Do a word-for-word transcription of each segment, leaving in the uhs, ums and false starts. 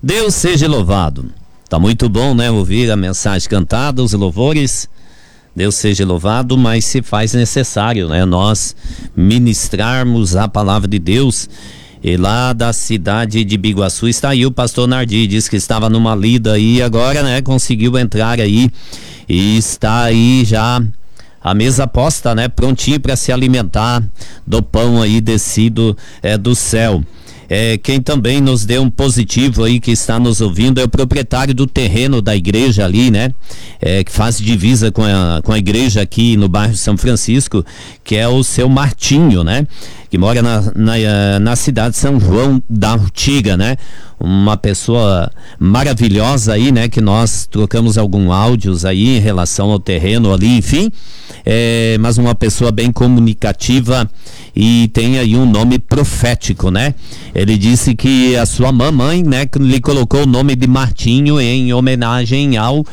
Deus seja louvado. Tá muito bom, né? Ouvir a mensagem cantada, os louvores. Deus seja louvado, mas se faz necessário, né? Nós ministrarmos a palavra de Deus. E lá da cidade de Biguaçu está aí o pastor Nardi, diz que estava numa lida aí, agora, né? Conseguiu entrar aí e está aí já a mesa posta, né? Prontinho para se alimentar do pão aí descido é, do céu. É, quem também nos deu um positivo aí que está nos ouvindo é o proprietário do terreno da igreja ali, né? É, que faz divisa com a, com a igreja aqui no bairro São Francisco, que é o seu Martinho, né? Que mora na, na, na cidade de São João da Urtiga, né? Uma pessoa maravilhosa aí, né? Que nós trocamos alguns áudios aí em relação ao terreno ali, enfim. É, mas uma pessoa bem comunicativa e tem aí um nome profético, né? Ele disse que a sua mamãe, né, lhe colocou o nome de Martinho em homenagem ao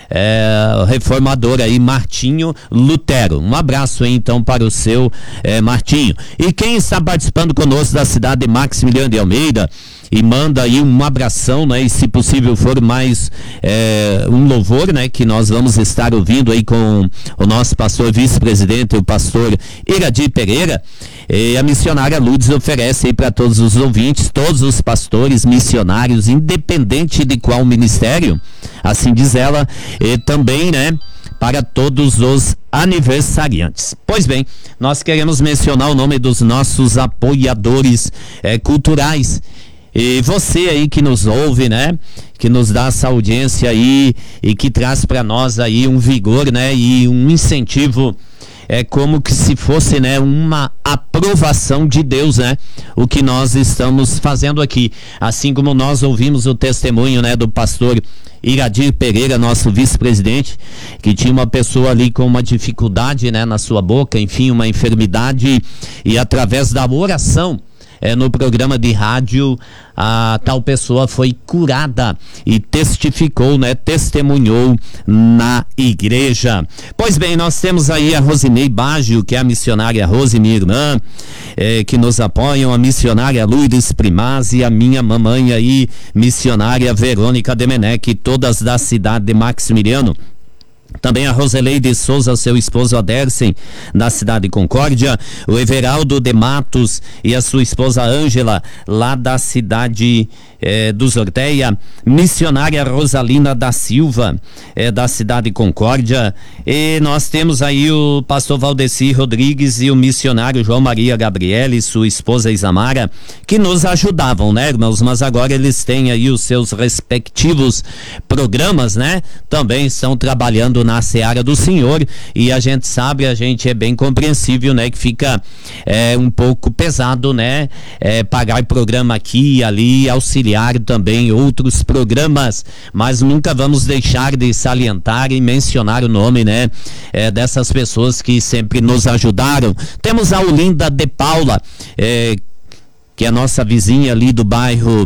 É, reformador aí, Martinho Lutero. Um abraço aí, então, para o seu é, Martinho. E quem está participando conosco da cidade de Maximiliano de Almeida e manda aí um abração, né? E se possível for mais é, um louvor, né? Que nós vamos estar ouvindo aí com o nosso pastor vice-presidente, o pastor Iradir Pereira. E a missionária Lourdes oferece aí para todos os ouvintes, todos os pastores, missionários, independente de qual ministério, assim diz ela, e também, né, para todos os aniversariantes. Pois bem, nós queremos mencionar o nome dos nossos apoiadores é, culturais. E você aí que nos ouve, né, que nos dá essa audiência aí e que traz para nós aí um vigor, né, e um incentivo. É como que se fosse, né, uma aprovação de Deus, né, o que nós estamos fazendo aqui. Assim como nós ouvimos o testemunho, né, do pastor Iradir Pereira, nosso vice-presidente, que tinha uma pessoa ali com uma dificuldade, né, na sua boca, enfim, uma enfermidade, e através da oração, É, no programa de rádio, a tal pessoa foi curada e testificou, né, testemunhou na igreja. Pois bem, nós temos aí a Rosinei Baggio, que é a missionária Rose, minha irmã, é, que nos apoiam, a missionária Lourdes Primaz e a minha mamãe aí, missionária Verônica Demenec, todas da cidade de Maximiliano. Também a Roseleide Souza, seu esposo Adersen, da cidade de Concórdia, o Everaldo de Matos e a sua esposa Ângela, lá da cidade eh, dos Orteia, missionária Rosalina da Silva, eh, da cidade de Concórdia, e nós temos aí o pastor Valdeci Rodrigues e o missionário João Maria Gabriele e sua esposa Isamara, que nos ajudavam, né, irmãos? Mas agora eles têm aí os seus respectivos programas, né? Também estão trabalhando na seara do Senhor, e a gente sabe, a gente é bem compreensível, né, que fica é, um pouco pesado, né, é, pagar programa aqui e ali, auxiliar também outros programas, mas nunca vamos deixar de salientar e mencionar o nome, né, é, dessas pessoas que sempre nos ajudaram. Temos a Olinda de Paula, é, que é a nossa vizinha ali do bairro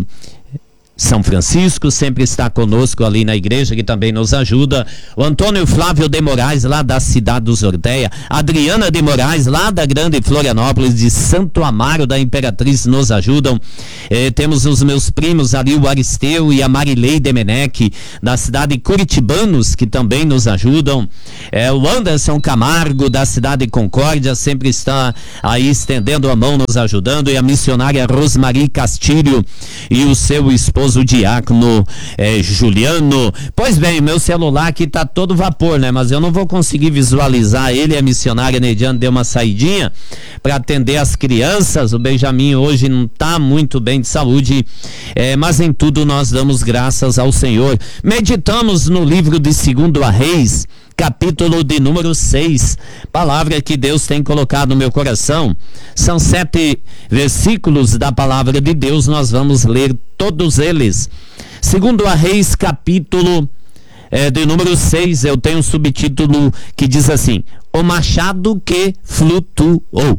São Francisco, sempre está conosco ali na igreja, que também nos ajuda. O Antônio Flávio de Moraes, lá da cidade dos Orteia. Adriana de Moraes, lá da Grande Florianópolis, de Santo Amaro da Imperatriz, nos ajudam. Eh, temos os meus primos ali, o Aristeu e a Marilei Demenec, da cidade de Curitibanos, que também nos ajudam. Eh, o Anderson Camargo, da cidade de Concórdia, sempre está aí estendendo a mão, nos ajudando. E a missionária Rosmari Castilho e o seu esposo, o diácono é, Juliano. Pois bem, meu celular aqui tá todo vapor, né? Mas eu não vou conseguir visualizar ele. A missionária Nediane deu uma saidinha para atender as crianças. O Benjamin hoje não tá muito bem de saúde, é, mas em tudo nós damos graças ao Senhor. Meditamos no livro de Segundo a Reis, capítulo de número seis, palavra que Deus tem colocado no meu coração. São sete versículos da palavra de Deus, nós vamos ler todos eles. Segundo a Reis, capítulo é, de número seis, eu tenho um subtítulo que diz assim: o machado que flutuou.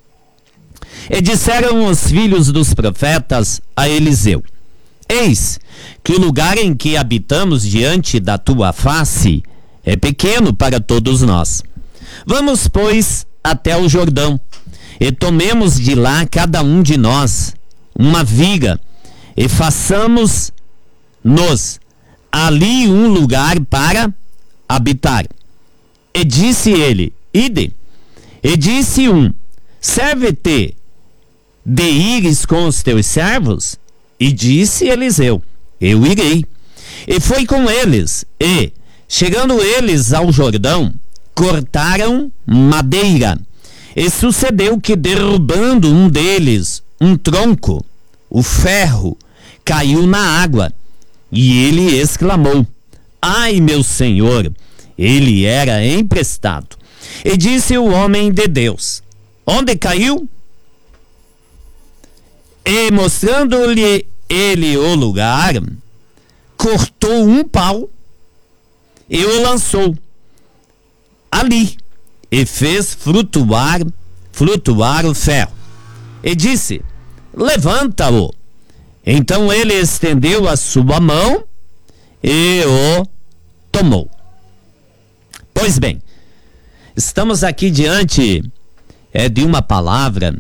E disseram os filhos dos profetas a Eliseu: eis que o lugar em que habitamos diante da tua face é pequeno para todos nós. Vamos, pois, até o Jordão, e tomemos de lá cada um de nós uma viga, e façamos nos ali um lugar para habitar. E disse ele, ide. E disse um, serve-te de ires com os teus servos? E disse Eliseu, eu irei. E foi com eles, e, chegando eles ao Jordão, cortaram madeira. E sucedeu que, derrubando um deles um tronco, o ferro caiu na água, e ele exclamou, ai, meu senhor, ele era emprestado. E disse o homem de Deus, onde caiu? E mostrando-lhe ele o lugar, cortou um pau e o lançou ali, e fez flutuar, flutuar o ferro. E disse, levanta-o. Então ele estendeu a sua mão e o tomou. Pois bem, estamos aqui diante é, de uma palavra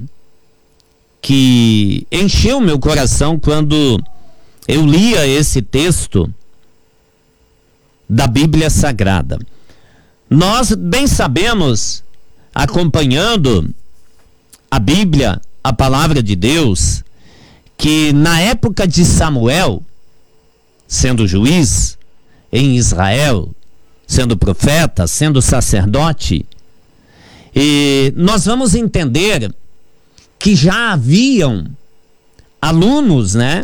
que encheu meu coração quando eu lia esse texto da Bíblia Sagrada. Nós bem sabemos, acompanhando a Bíblia, a palavra de Deus, que na época de Samuel, sendo juiz em Israel, sendo profeta, sendo sacerdote, e nós vamos entender que já haviam alunos, né,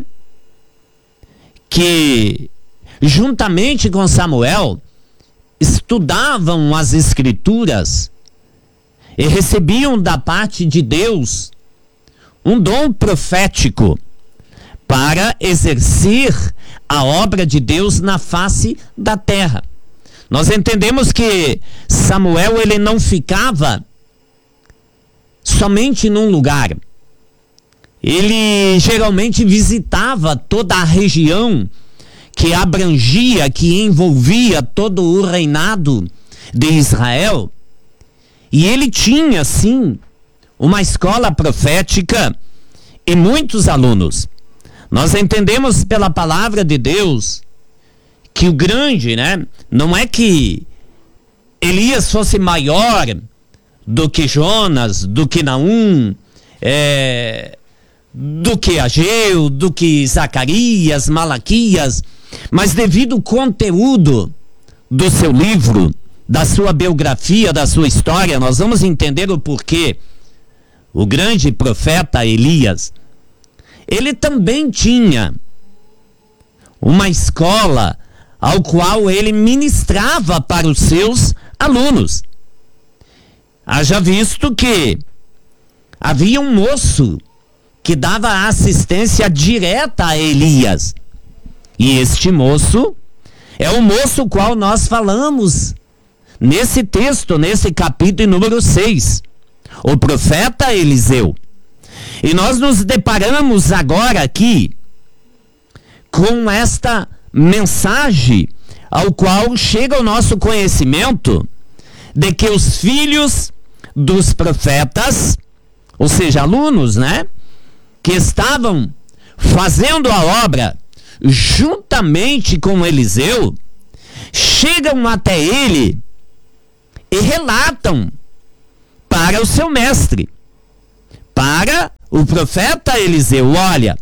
que juntamente com Samuel estudavam as escrituras e recebiam da parte de Deus um dom profético para exercer a obra de Deus na face da terra. Nós entendemos que Samuel, ele não ficava somente num lugar. Ele geralmente visitava toda a região que abrangia, que envolvia todo o reinado de Israel. E ele tinha, sim, uma escola profética e muitos alunos. Nós entendemos pela palavra de Deus que o grande, né, não é que Elias fosse maior do que Jonas, do que Naum, é, do que Ageu, do que Zacarias, Malaquias, mas devido ao conteúdo do seu livro, da sua biografia, da sua história, nós vamos entender o porquê. O grande profeta Elias, ele também tinha uma escola ao qual ele ministrava para os seus alunos. Haja visto que havia um moço que dava assistência direta a Elias. E este moço é o moço qual nós falamos nesse texto, nesse capítulo número seis. O profeta Eliseu. E nós nos deparamos agora aqui com esta mensagem ao qual chega o nosso conhecimento de que os filhos dos profetas, ou seja, alunos, né, que estavam fazendo a obra juntamente com Eliseu, chegam até ele e relatam para o seu mestre, para o profeta Eliseu, olha,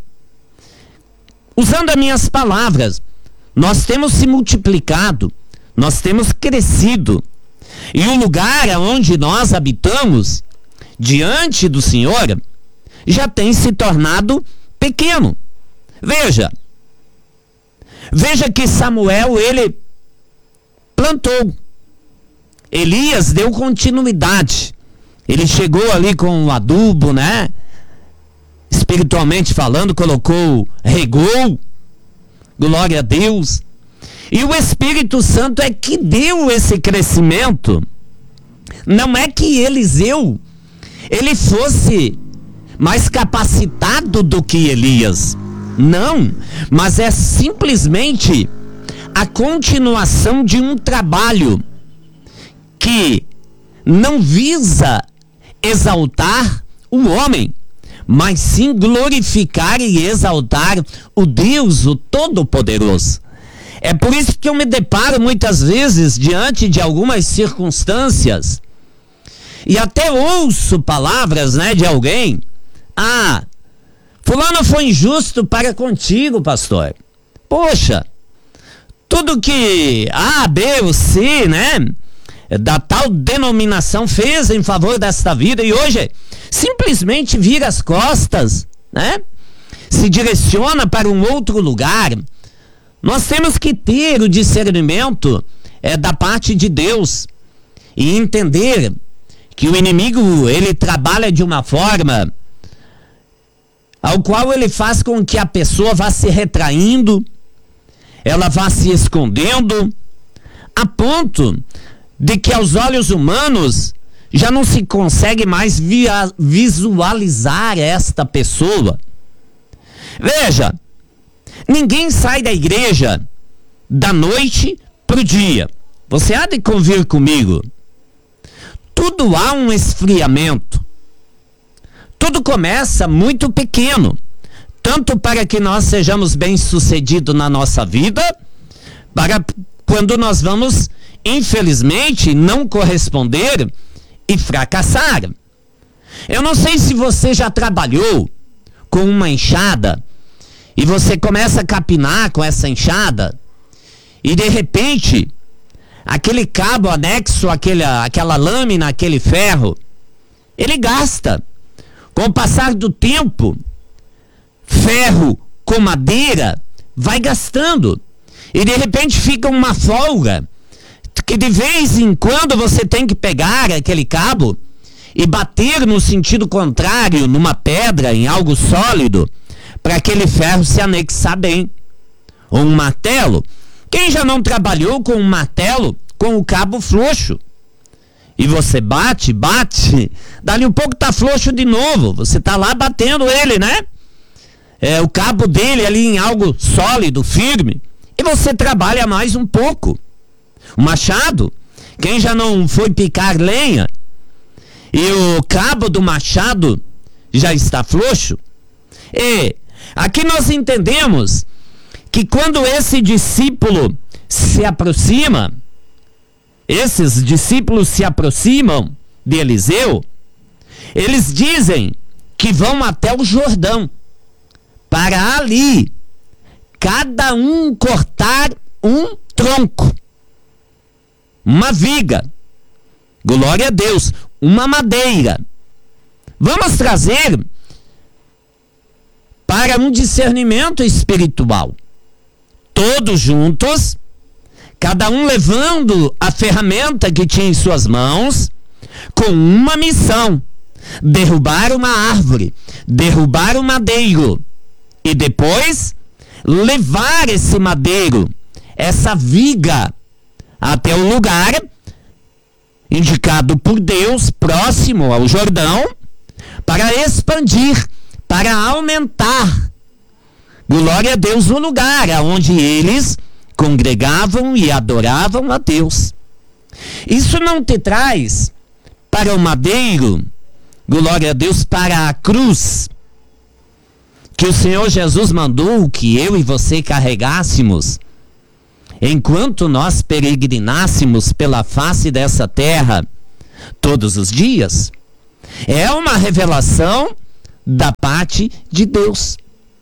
usando as minhas palavras, nós temos se multiplicado, nós temos crescido, e o lugar onde nós habitamos, diante do Senhor, já tem se tornado pequeno. Veja, veja que Samuel, ele plantou, Elias deu continuidade, ele chegou ali com o adubo, né? Espiritualmente falando, colocou, regou, glória a Deus. E o Espírito Santo é que deu esse crescimento. Não é que Eliseu, ele fosse mais capacitado do que Elias. Não, mas é simplesmente a continuação de um trabalho que não visa exaltar o homem, mas sim glorificar e exaltar o Deus, o Todo-Poderoso. É por isso que eu me deparo muitas vezes diante de algumas circunstâncias e até ouço palavras, né, de alguém. Ah, fulano foi injusto para contigo, pastor. Poxa, tudo que A, B ou C, né, da tal denominação fez em favor desta vida e hoje simplesmente vira as costas, né, se direciona para um outro lugar. Nós temos que ter o discernimento é, da parte de Deus e entender que o inimigo, ele trabalha de uma forma ao qual ele faz com que a pessoa vá se retraindo, ela vá se escondendo, a ponto de que aos olhos humanos já não se consegue mais via, visualizar esta pessoa. Veja, ninguém sai da igreja da noite para o dia. Você há de convir comigo. Tudo há um esfriamento. Tudo começa muito pequeno. Tanto para que nós sejamos bem-sucedidos na nossa vida, para quando nós vamos, infelizmente, não corresponder e fracassar. Eu não sei se você já trabalhou com uma enxada e você começa a capinar com essa enxada e de repente aquele cabo anexo àquela, àquela lâmina, aquele ferro, ele gasta. Com o passar do tempo, ferro com madeira vai gastando e de repente fica uma folga que de vez em quando você tem que pegar aquele cabo e bater no sentido contrário numa pedra, em algo sólido, para aquele ferro se anexar bem. Ou um martelo. Quem já não trabalhou com um martelo com o cabo frouxo? E você bate, bate, dali um pouco tá frouxo de novo. Você tá lá batendo ele, né? É, o cabo dele ali em algo sólido, firme. E você trabalha mais um pouco. O machado, quem já não foi picar lenha e o cabo do machado já está frouxo? E aqui nós entendemos que quando esse discípulo se aproxima, esses discípulos se aproximam de Eliseu, eles dizem que vão até o Jordão, para ali, cada um cortar um tronco, uma viga, glória a Deus, uma madeira. Vamos trazer para um discernimento espiritual, todos juntos, cada um levando a ferramenta que tinha em suas mãos, com uma missão: derrubar uma árvore, derrubar um madeiro, e depois levar esse madeiro, essa viga, até o lugar indicado por Deus, próximo ao Jordão, para expandir, para aumentar, glória a Deus, o lugar onde eles congregavam e adoravam a Deus. Isso não te traz para o madeiro, glória a Deus, para a cruz que o Senhor Jesus mandou que eu e você carregássemos enquanto nós peregrinássemos pela face dessa terra todos os dias? É uma revelação da parte de Deus.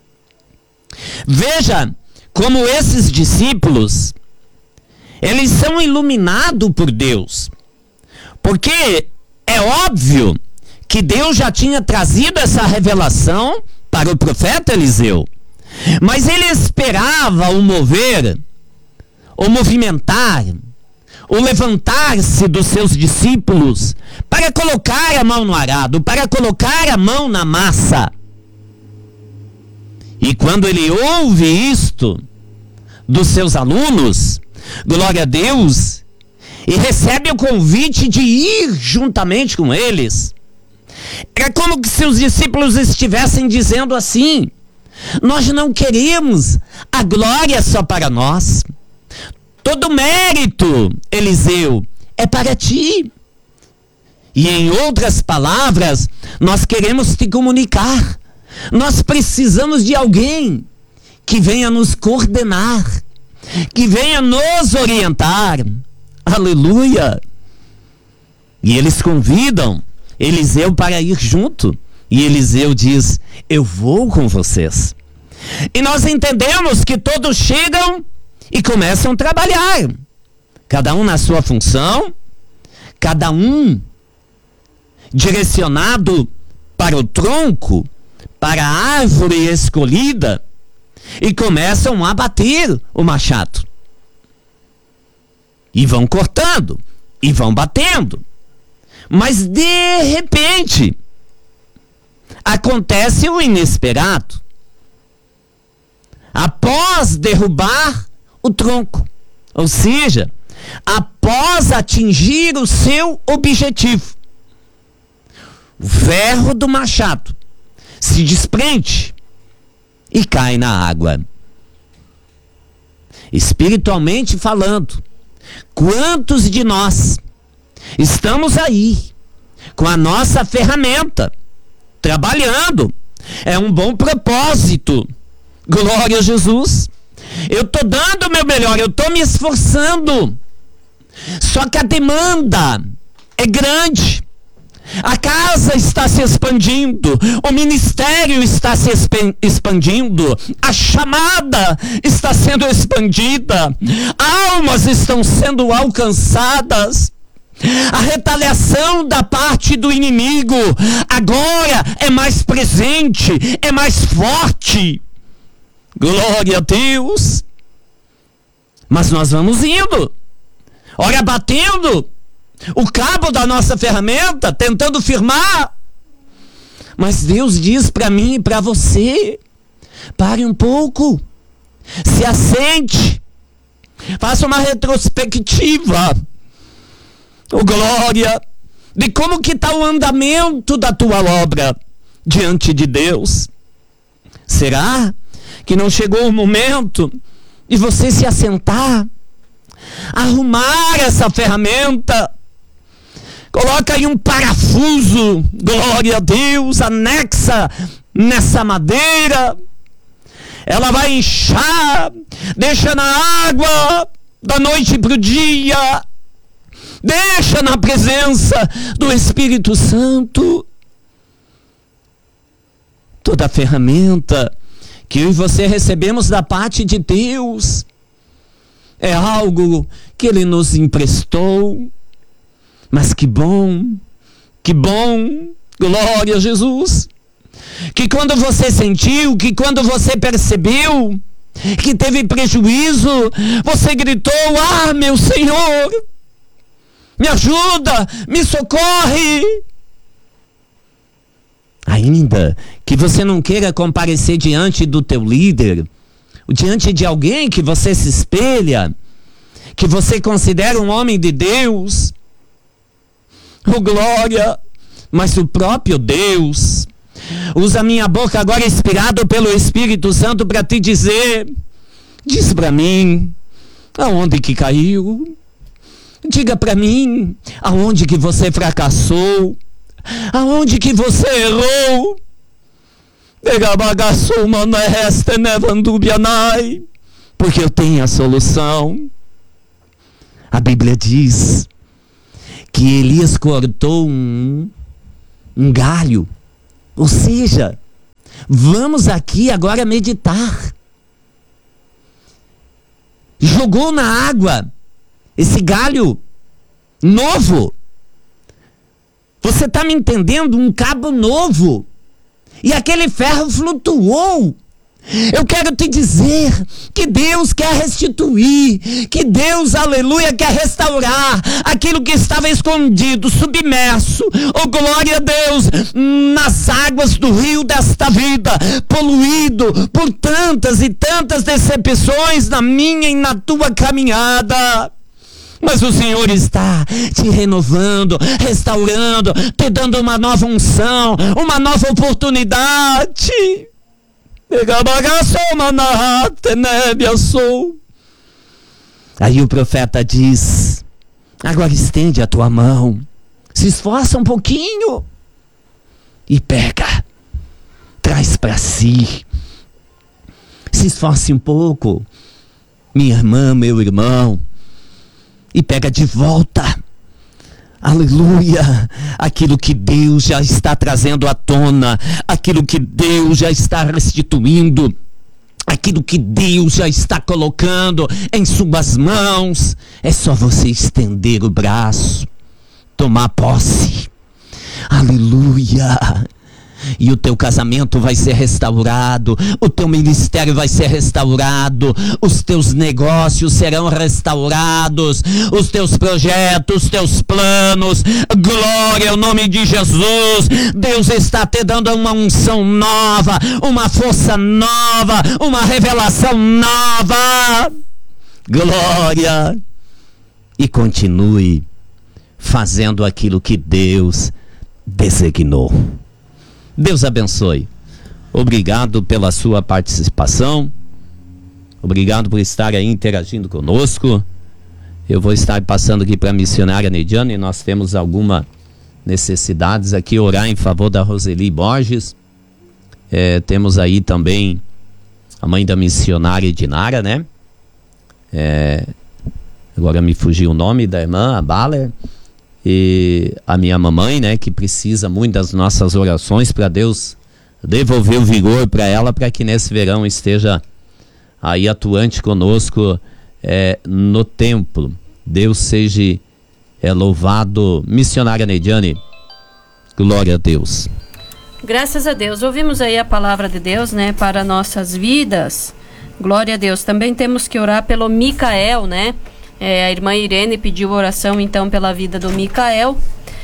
Veja como esses discípulos, eles são iluminados por Deus, porque é óbvio que Deus já tinha trazido essa revelação para o profeta Eliseu, mas ele esperava o mover, o movimentar, o levantar-se dos seus discípulos para colocar a mão no arado, para colocar a mão na massa. E quando ele ouve isto dos seus alunos, glória a Deus, e recebe o convite de ir juntamente com eles, é como se os discípulos estivessem dizendo assim: nós não queremos a glória só para nós. Todo mérito, Eliseu, é para ti. E em outras palavras, nós queremos te comunicar. Nós precisamos de alguém que venha nos coordenar, que venha nos orientar. Aleluia! E eles convidam Eliseu para ir junto. E Eliseu diz: eu vou com vocês. E nós entendemos que todos chegam e começam a trabalhar. Cada um na sua função, cada um direcionado para o tronco, para a árvore escolhida, e começam a bater o machado. E vão cortando, e vão batendo. Mas de repente, acontece o inesperado. Após derrubar o tronco, ou seja, após atingir o seu objetivo, o ferro do machado se desprende e cai na água. Espiritualmente falando, quantos de nós estamos aí com a nossa ferramenta, trabalhando? É um bom propósito. Glória a Jesus. Eu estou dando o meu melhor, eu estou me esforçando. Só que a demanda é grande. A casa está se expandindo, o ministério está se expandindo, a chamada está sendo expandida, almas estão sendo alcançadas. A retaliação da parte do inimigo agora é mais presente, é mais forte. Glória a Deus. Mas nós vamos indo, ora batendo o cabo da nossa ferramenta, tentando firmar. Mas Deus diz para mim e para você: pare um pouco, se assente, faça uma retrospectiva, oh glória, de como que está o andamento da tua obra diante de Deus. Será que não chegou o momento de você se assentar, arrumar essa ferramenta? Coloca aí um parafuso, glória a Deus, anexa nessa madeira. Ela vai inchar, deixa na água da noite para o dia, deixa na presença do Espírito Santo. Toda ferramenta que eu e você recebemos da parte de Deus é algo que Ele nos emprestou. Mas que bom, que bom, glória a Jesus, que quando você sentiu, que quando você percebeu que teve prejuízo, você gritou: ah, meu Senhor, me ajuda, me socorre. Ainda que você não queira comparecer diante do teu líder, diante de alguém que você se espelha, que você considera um homem de Deus, oh glória, mas o próprio Deus usa a minha boca agora, inspirado pelo Espírito Santo, para te dizer: diz para mim aonde que caiu, diga para mim aonde que você fracassou, aonde que você errou. Porque eu tenho a solução. A Bíblia diz que Elias cortou um, um galho. Ou seja, vamos aqui agora meditar. Jogou na água esse galho novo. Você está me entendendo? Um cabo novo. E aquele ferro flutuou. Eu quero te dizer que Deus quer restituir, que Deus, aleluia, quer restaurar aquilo que estava escondido, submerso, oh glória a Deus, nas águas do rio desta vida, poluído por tantas e tantas decepções na minha e na tua caminhada. Mas o Senhor está te renovando, restaurando, te dando uma nova unção, uma nova oportunidade. Aí o profeta diz: agora estende a tua mão. Se esforça um pouquinho e pega, traz para si. Se esforce um pouco, minha irmã, meu irmão, e pega de volta. Aleluia, aquilo que Deus já está trazendo à tona, aquilo que Deus já está restituindo, aquilo que Deus já está colocando em suas mãos. É só você estender o braço, tomar posse. Aleluia. E o teu casamento vai ser restaurado, o teu ministério vai ser restaurado, os teus negócios serão restaurados, os teus projetos, os teus planos. Glória ao nome de Jesus. Deus está te dando uma unção nova, uma força nova, uma revelação nova. Glória. E continue fazendo aquilo que Deus designou. Deus abençoe. Obrigado pela sua participação. Obrigado por estar aí interagindo conosco. Eu vou estar passando aqui para a missionária Neidiane. Nós temos algumas necessidades aqui. Orar em favor da Roseli Borges. É, temos aí também a mãe da missionária Edinara, né? É, agora me fugiu o nome da irmã, a Baler. E a minha mamãe, né, que precisa muito das nossas orações para Deus devolver o vigor para ela, para que nesse verão esteja aí atuante conosco é, no templo. Deus seja é, louvado. Missionária Neidiane, glória a Deus. Graças a Deus. Ouvimos aí a palavra de Deus, né, para nossas vidas. Glória a Deus. Também temos que orar pelo Micael, né? É, a irmã Irene pediu oração então pela vida do Micael,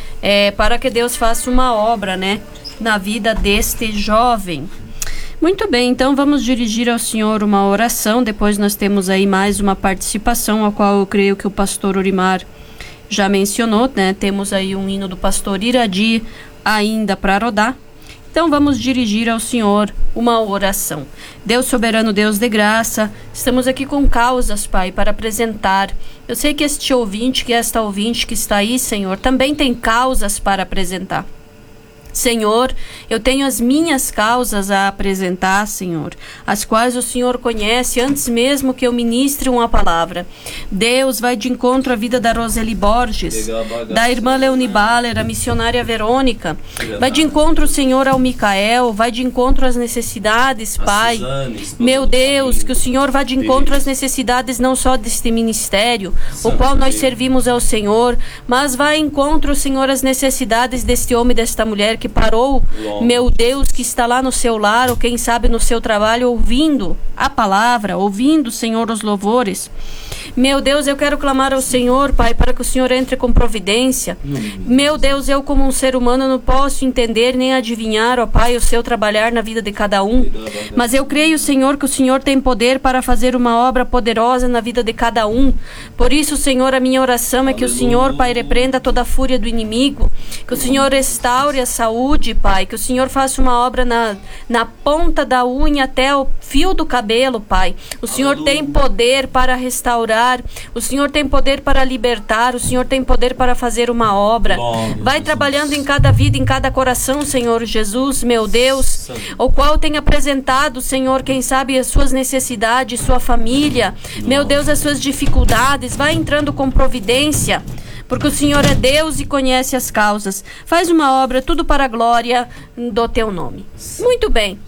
é, para que Deus faça uma obra, né, na vida deste jovem. Muito bem, então vamos dirigir ao Senhor uma oração. Depois nós temos aí mais uma participação, a qual eu creio que o pastor Orimar já mencionou, né? Temos aí um hino do pastor Iradi ainda para rodar. Então vamos dirigir ao Senhor uma oração. Deus soberano, Deus de graça, estamos aqui com causas, Pai, para apresentar. Eu sei que este ouvinte, que esta ouvinte que está aí, Senhor, também tem causas para apresentar. Senhor, eu tenho as minhas causas a apresentar, Senhor, as quais o Senhor conhece antes mesmo que eu ministre uma palavra. Deus, vai de encontro à vida da Roseli Borges, da irmã Leoni Baller, a missionária Verônica. Vai de encontro, Senhor, ao Micael, vai de encontro às necessidades, Pai. Meu Deus, que o Senhor vá de encontro às necessidades não só deste ministério, o qual nós servimos ao Senhor, mas vai de encontro, Senhor, às necessidades deste homem e desta mulher que parou, meu Deus, que está lá no seu lar, ou quem sabe no seu trabalho, ouvindo a palavra, ouvindo, Senhor, os louvores. Meu Deus, eu quero clamar ao Senhor, Pai, para que o Senhor entre com providência. Meu Deus, eu como um ser humano não posso entender nem adivinhar, ó Pai, o seu trabalhar na vida de cada um. Mas eu creio, Senhor, que o Senhor tem poder para fazer uma obra poderosa na vida de cada um. Por isso, Senhor, a minha oração é que o Senhor, Pai, repreenda toda a fúria do inimigo, que o Senhor restaure a saúde, Pai, que o Senhor faça uma obra na, na ponta da unha até o fio do cabelo, Pai. O Senhor Aleluia. Tem poder para restaurar, o Senhor tem poder para libertar, o Senhor tem poder para fazer uma obra. Bom, vai Jesus. Trabalhando em cada vida, em cada coração, Senhor Jesus, meu Deus, Santo. O qual tem apresentado, Senhor, quem sabe as suas necessidades, sua família, Bom. Meu Deus, as suas dificuldades, vai entrando com providência, porque o Senhor é Deus e conhece as causas. Faz uma obra, tudo para a glória do teu nome. Muito bem.